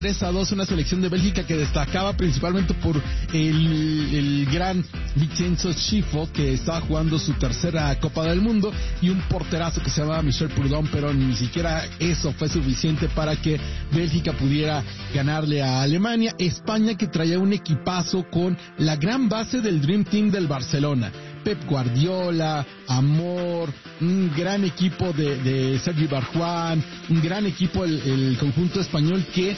3-2, una selección de Bélgica que destacaba principalmente por el gran Vincenzo Schifo, que estaba jugando su tercera Copa del Mundo, y un porterazo que se llamaba Michel Prudhomme, pero ni siquiera eso fue suficiente para que Bélgica pudiera ganarle a Alemania. España, que traía un equipazo con la gran base del Dream Team del Barcelona: Pep Guardiola, Amor, un gran equipo de Sergi Barjuan, un gran equipo el conjunto español que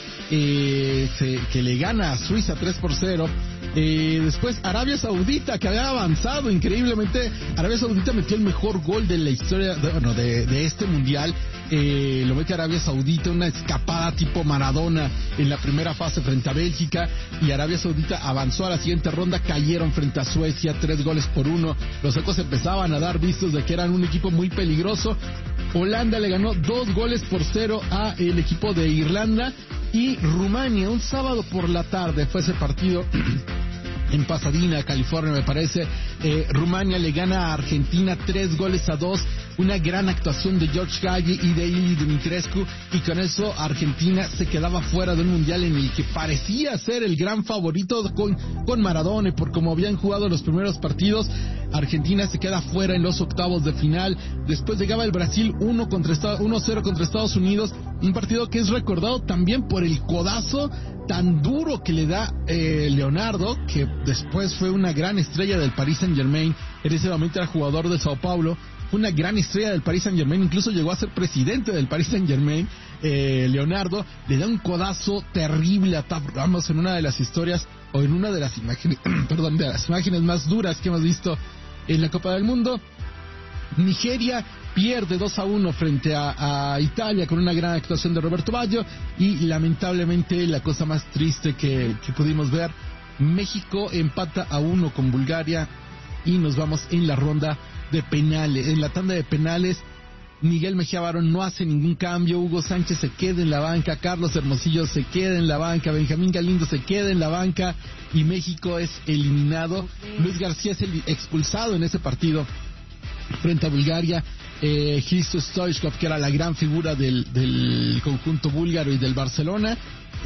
le gana a Suiza 3-0. Después Arabia Saudita, que había avanzado increíblemente. Arabia Saudita metió el mejor gol de la historia de este mundial. Lo mete Arabia Saudita, una escapada tipo Maradona en la primera fase frente a Bélgica, y Arabia Saudita avanzó a la siguiente ronda. Cayeron frente a Suecia 3-1. Los suecos empezaban a dar vistos de que eran un equipo muy peligroso. Holanda le ganó 2-0 a el equipo de Irlanda. Y Rumania, un sábado por la tarde fue ese partido en Pasadena, California, me parece. Rumania le gana a Argentina 3-2. Una gran actuación de George Hagi y de Ilie Dumitrescu, y con eso Argentina se quedaba fuera de un mundial en el que parecía ser el gran favorito con Maradona, y por como habían jugado los primeros partidos. Argentina se queda fuera en los octavos de final. Después llegaba el Brasil 1-0 contra Estados Unidos, un partido que es recordado también por el codazo tan duro que le da Leonardo, que después fue una gran estrella del Paris Saint-Germain. En ese momento era jugador de Sao Paulo, fue una gran estrella del Paris Saint-Germain, incluso llegó a ser presidente del Paris Saint-Germain. Leonardo le da un codazo terrible a Tab Ramos en una de las historias, o en una de las imágenes, de las imágenes más duras que hemos visto en la Copa del Mundo. Nigeria pierde 2-1 frente a Italia con una gran actuación de Roberto Baggio, y lamentablemente la cosa más triste que pudimos ver: México empata a 1 con Bulgaria, y nos vamos en la ronda de penales. En la tanda de penales, Miguel Mejía Barón no hace ningún cambio, Hugo Sánchez se queda en la banca, Carlos Hermosillo se queda en la banca, Benjamín Galindo se queda en la banca, y México es eliminado. Luis García es el expulsado en ese partido frente a Bulgaria. Hristo Stoichkov, que era la gran figura del conjunto búlgaro y del Barcelona,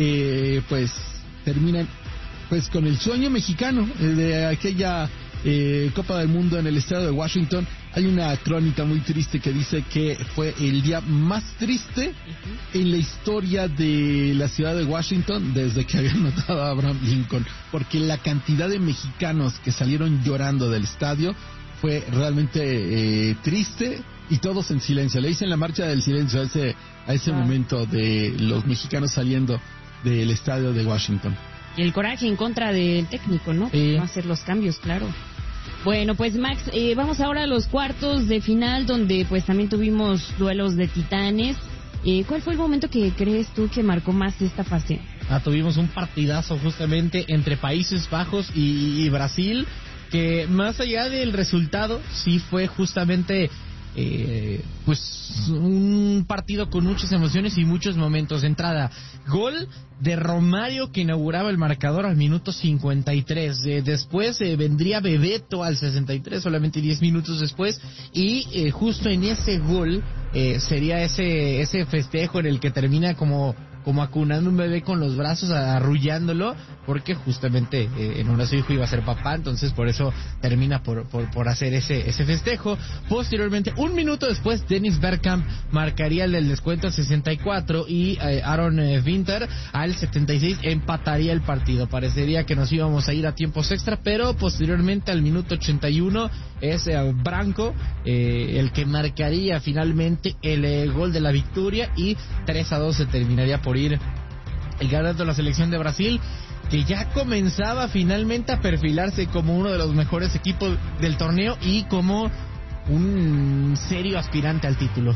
pues terminan pues con el sueño mexicano de aquella Copa del Mundo en el estadio de Washington. Hay una crónica muy triste que dice que fue el día más triste en la historia de la ciudad de Washington desde que habían matado a Abraham Lincoln, porque la cantidad de mexicanos que salieron llorando del estadio fue realmente triste, y todos en silencio. Le dicen la marcha del silencio a ese momento de los mexicanos saliendo del estadio de Washington. Y el coraje en contra del técnico, ¿no? No hacer los cambios, claro. Bueno, pues Max, vamos ahora a los cuartos de final, donde pues también tuvimos duelos de titanes. ¿Cuál fue el momento que crees tú que marcó más esta fase? Tuvimos un partidazo justamente entre Países Bajos y Brasil, que más allá del resultado, sí fue justamente pues un partido con muchas emociones y muchos momentos de entrada. Gol de Romario, que inauguraba el marcador al minuto 53. Después vendría Bebeto al 63, solamente 10 minutos después, y justo en ese gol sería ese festejo en el que termina como acunando un bebé con los brazos, arrullándolo, porque justamente en honor a su hijo iba a ser papá, entonces por eso termina por hacer ese festejo. Posteriormente, un minuto después, Dennis Bergkamp marcaría el del descuento al 64, y Aaron Winter al 76 empataría el partido. Parecería que nos íbamos a ir a tiempos extra, pero posteriormente al minuto 81 es Branco el que marcaría finalmente el gol de la victoria, y 3-2 se terminaría por ir el ganador de la selección de Brasil, que ya comenzaba finalmente a perfilarse como uno de los mejores equipos del torneo y como un serio aspirante al título.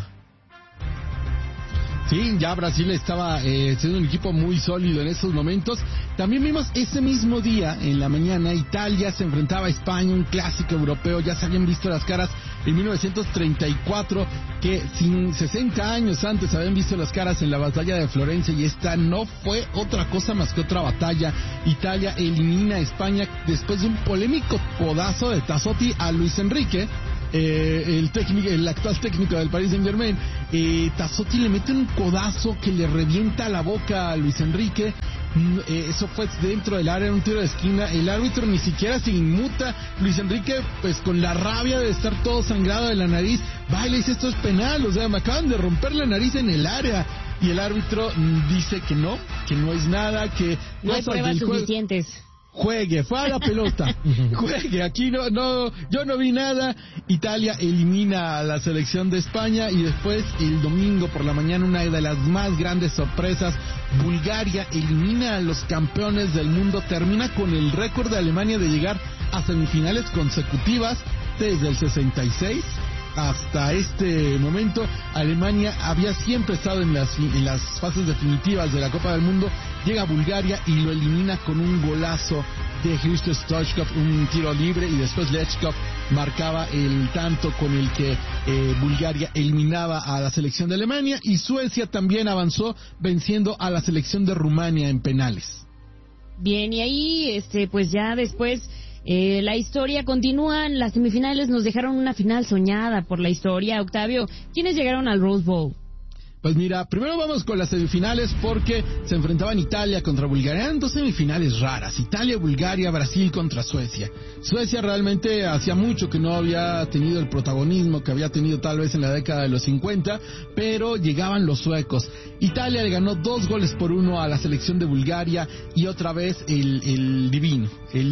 Sí, ya Brasil estaba siendo un equipo muy sólido en esos momentos. También vimos ese mismo día, en la mañana, Italia se enfrentaba a España, un clásico europeo. Ya se habían visto las caras en 1934, que 60 años antes se habían visto las caras en la batalla de Florencia, y esta no fue otra cosa más que otra batalla. Italia elimina a España después de un polémico codazo de Tassotti a Luis Enrique, el actual técnico del Paris Saint-Germain, Tassotti le mete un codazo que le revienta la boca a Luis Enrique. Eso fue dentro del área, un tiro de esquina. El árbitro ni siquiera se inmuta. Luis Enrique, pues con la rabia de estar todo sangrado de la nariz, va y le dice: esto es penal, o sea, me acaban de romper la nariz en el área. Y el árbitro dice que no es nada, que no hay pruebas suficientes. Juegue, fue a la pelota, juegue, aquí yo no vi nada. Italia elimina a la selección de España y después el domingo por la mañana, una de las más grandes sorpresas, Bulgaria elimina a los campeones del mundo, termina con el récord de Alemania de llegar a semifinales consecutivas desde el 66. Hasta este momento, Alemania había siempre estado en las fases definitivas de la Copa del Mundo. Llega a Bulgaria y lo elimina con un golazo de Hristo Stoichkov, un tiro libre, y después Lechkov marcaba el tanto con el que Bulgaria eliminaba a la selección de Alemania, y Suecia también avanzó venciendo a la selección de Rumania en penales. Bien, y ahí pues ya después la historia continúa. Las semifinales nos dejaron una final soñada por la historia. Octavio, ¿quiénes llegaron al Rose Bowl? Pues mira, primero vamos con las semifinales porque se enfrentaban Italia contra Bulgaria. Eran dos semifinales raras: Italia, Bulgaria, Brasil contra Suecia. Suecia realmente hacía mucho que no había tenido el protagonismo que había tenido tal vez en la década de los 50, pero llegaban los suecos. Italia le ganó 2-1 a la selección de Bulgaria, y otra vez el divino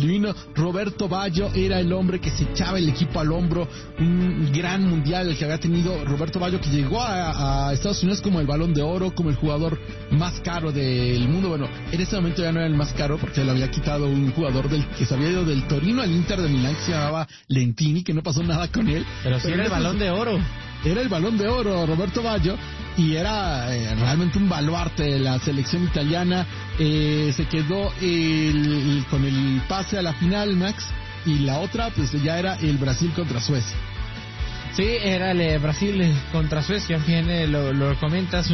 Roberto Baggio era el hombre que se echaba el equipo al hombro. Un gran mundial el que había tenido Roberto Baggio, que llegó a Estados Unidos como el Balón de Oro, como el jugador más caro del mundo. Bueno, en ese momento ya no era el más caro porque le había quitado un jugador que se había ido del Torino al Inter de Milán, que se llamaba Lentini, que no pasó nada con él. Pero sí era el Balón de Oro. Era el Balón de Oro Roberto Baggio, y era realmente un baluarte de la selección italiana. Se quedó con el pase a la final, Max, y la otra pues ya era el Brasil contra Suecia. Sí, era el Brasil contra Suecia. Bien, lo comentas,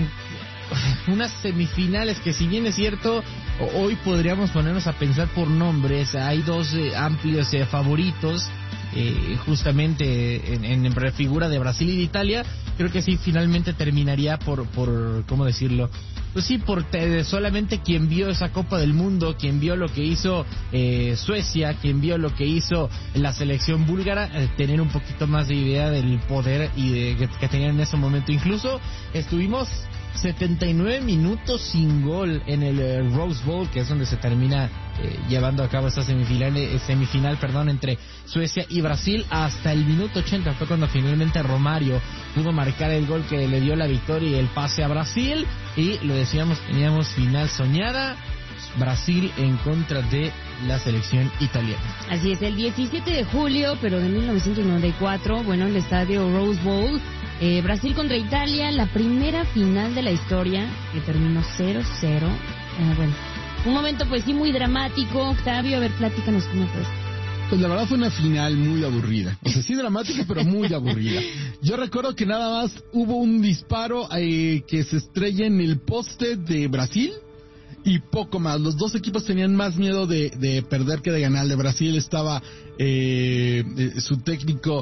unas semifinales que, si bien es cierto, hoy podríamos ponernos a pensar por nombres. Hay dos amplios favoritos, justamente en figura de Brasil y de Italia. Creo que sí, finalmente terminaría por ¿cómo decirlo? Pues sí, por solamente quien vio esa Copa del Mundo, quien vio lo que hizo Suecia, quien vio lo que hizo la selección búlgara, tener un poquito más de idea del poder y que tenían en ese momento. Incluso estuvimos 79 minutos sin gol en el Rose Bowl, que es donde se termina llevando a cabo esta semifinal entre Suecia y Brasil. Hasta el minuto 80 fue cuando finalmente Romario pudo marcar el gol que le dio la victoria y el pase a Brasil, y lo decíamos, teníamos final soñada, Brasil en contra de la selección italiana. Así es, el 17 de julio, pero de 1994, bueno, en el estadio Rose Bowl, Brasil contra Italia, la primera final de la historia, que terminó 0-0. Bueno, un momento pues sí muy dramático. Octavio, a ver, platícanos cómo fue. Pues la verdad fue una final muy aburrida. O sea, sí dramática, pero muy aburrida. Yo recuerdo que nada más hubo un disparo que se estrella en el poste de Brasil, y poco más. Los dos equipos tenían más miedo de perder que de ganar. De Brasil estaba su técnico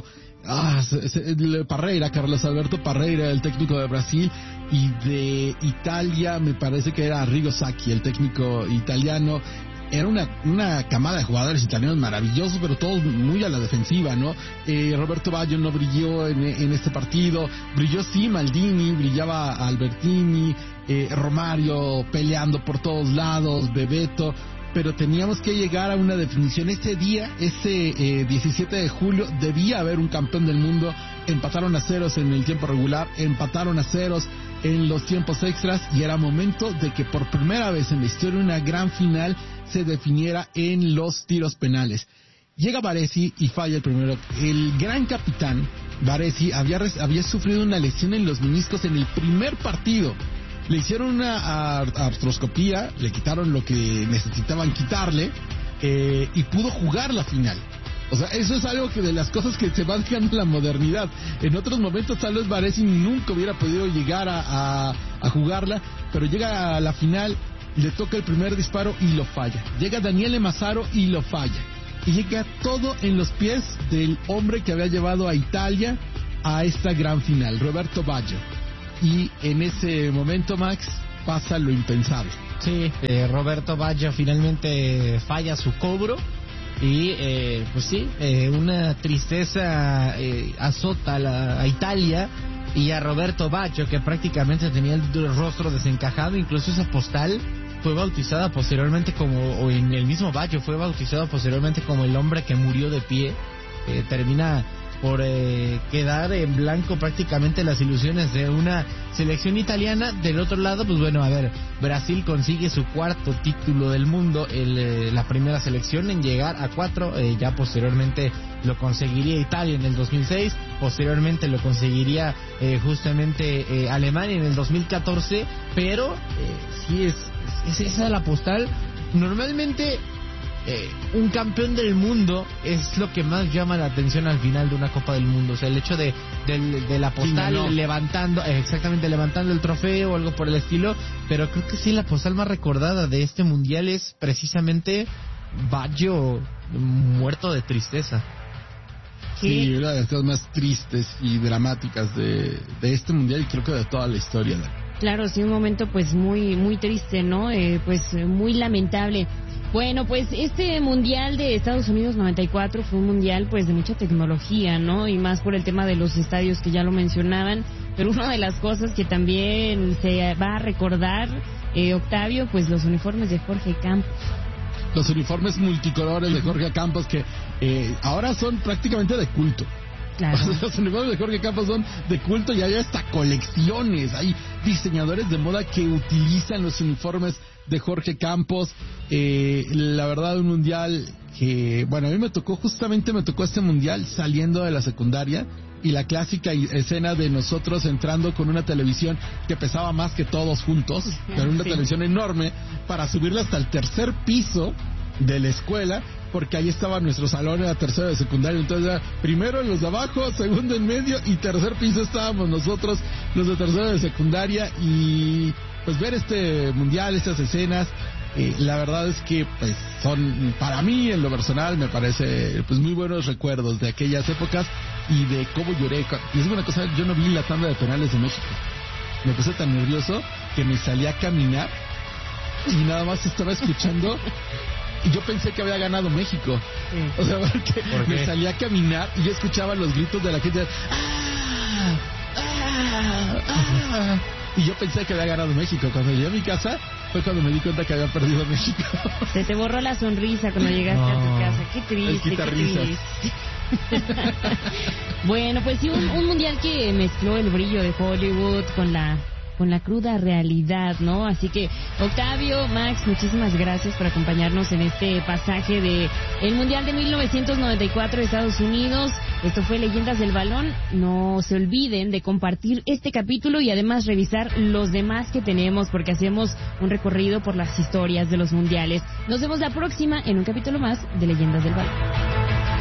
Parreira, Carlos Alberto Parreira, el técnico de Brasil, y de Italia me parece que era Arrigo Sacchi, el técnico italiano. Era una camada de jugadores italianos maravillosos, pero todos muy a la defensiva, ¿no? Roberto Baggio no brilló en este partido. Brilló sí Maldini, brillaba Albertini, Romario peleando por todos lados, Bebeto, pero teníamos que llegar a una definición. Ese día, 17 de julio, debía haber un campeón del mundo. Empataron a ceros en el tiempo regular, empataron a ceros en los tiempos extras, y era momento de que por primera vez en la historia una gran final se definiera en los tiros penales. Llega Baresi y falla el primero. El gran capitán Baresi había sufrido una lesión en los meniscos en el primer partido. Le hicieron una artroscopía, le quitaron lo que necesitaban quitarle, y pudo jugar la final. O sea, eso es algo que de las cosas que se va dejando en la modernidad. En otros momentos tal vez Baresi nunca hubiera podido llegar a jugarla, pero llega a la final, le toca el primer disparo y lo falla. Llega Daniele Massaro y lo falla. y llega todo en los pies del hombre que había llevado a Italia a esta gran final, Roberto Baggio. Y en ese momento, Max, pasa lo impensable. Sí, Roberto Baggio finalmente falla su cobro y pues sí, una tristeza azota a Italia y a Roberto Baggio, que prácticamente tenía el rostro desencajado. Incluso esa postal fue bautizada posteriormente o en el mismo Baggio fue bautizado posteriormente como el hombre que murió de pie. Termina por quedar en blanco prácticamente las ilusiones de una selección italiana. Del otro lado, pues bueno, a ver, Brasil consigue su cuarto título del mundo, la primera selección en llegar a 4, ya posteriormente lo conseguiría Italia en el 2006, posteriormente lo conseguiría justamente Alemania en el 2014, pero sí es esa la postal. Normalmente un campeón del mundo es lo que más llama la atención al final de una Copa del Mundo. O sea, el hecho de la postal levantando el trofeo o algo por el estilo. Pero creo que sí, la postal más recordada de este mundial es precisamente Baggio muerto de tristeza. Sí, una de las cosas más tristes y dramáticas de este mundial, y creo que de toda la historia. Claro, sí, un momento pues muy muy triste, ¿no? Pues muy lamentable. Bueno, pues este mundial de Estados Unidos 94 fue un mundial pues de mucha tecnología, ¿no? Y más por el tema de los estadios que ya lo mencionaban. Pero una de las cosas que también se va a recordar, Octavio, pues los uniformes de Jorge Campos. Los uniformes multicolores de Jorge Campos que ahora son prácticamente de culto. Claro. Los uniformes de Jorge Campos son de culto y hay hasta colecciones. Hay diseñadores de moda que utilizan los uniformes de Jorge Campos. La verdad, un mundial que, bueno, a mí me tocó este mundial saliendo de la secundaria, y la clásica escena de nosotros entrando con una televisión que pesaba más que todos juntos, pero una televisión enorme, para subirla hasta el tercer piso de la escuela, porque ahí estaba nuestro salón en la tercera de secundaria. Entonces, primero los de abajo, segundo en medio y tercer piso estábamos nosotros, los de tercera de secundaria. Y pues ver este mundial, estas escenas, la verdad es que pues son, para mí en lo personal, me parece pues muy buenos recuerdos de aquellas épocas y de cómo lloré. Y es una cosa, yo no vi la tanda de penales de México, me puse tan nervioso que me salí a caminar y nada más estaba escuchando. Y yo pensé que había ganado México. Sí. O sea, porque me salí a caminar y yo escuchaba los gritos de la gente. ¡Ah! ¡Ah! ¡Ah! Y yo pensé que había ganado México. Cuando llegué a mi casa fue cuando me di cuenta que había perdido México. Se te borró la sonrisa cuando llegaste a tu casa. Qué triste, qué triste. Bueno, pues sí, un mundial que mezcló el brillo de Hollywood con la cruda realidad, ¿no? Así que, Octavio, Max, muchísimas gracias por acompañarnos en este pasaje de el Mundial de 1994 de Estados Unidos. Esto fue Leyendas del Balón. No se olviden de compartir este capítulo y además revisar los demás que tenemos, porque hacemos un recorrido por las historias de los mundiales. Nos vemos la próxima en un capítulo más de Leyendas del Balón.